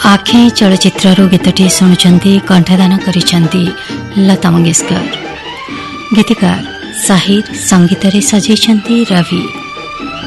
आखे चलचित्रु गीतटी शुणुंट कंठदान करिसेंती लता मंगेशकर। गीतिकार साहिर, संगीत रे सजेइछंती रवि।